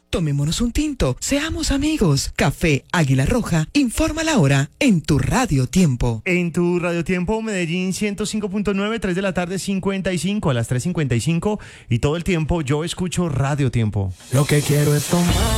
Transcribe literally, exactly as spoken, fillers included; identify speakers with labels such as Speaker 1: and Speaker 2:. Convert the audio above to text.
Speaker 1: Tomémonos un tinto, seamos amigos. Café Águila Roja, informa la hora en tu Radio Tiempo.
Speaker 2: En tu Radio Tiempo, Medellín ciento cinco punto nueve, tres de la tarde, cincuenta y cinco, a las tres cincuenta y cinco, y todo el tiempo yo escucho Radio Tiempo.
Speaker 3: Lo que quiero es tomar